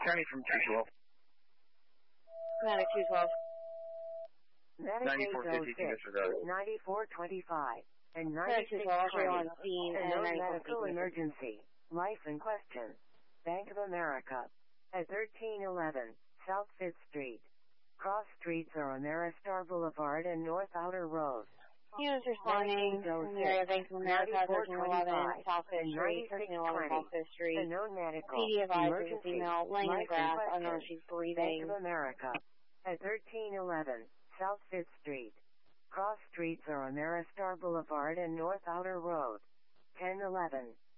County from 212. Medic 212. Medic 9450, 806, disregard. 9425, and Medic 212, also on 9620. scene A and known 9450. medical emergency. Life in question. Bank of America. At 1311 South 5th Street. Cross streets are Ameristar Boulevard and North Outer Road. Units responding from the area of Bank of America, 1311 South 5th Street, 1311 South 5th Street. A known medical PD advises a emergency. female laying in the Life in grass, question. unknown she's Bank breathing. of America. At 1311 South 5th Street. Cross streets are Ameristar Boulevard and North Outer Road. 1011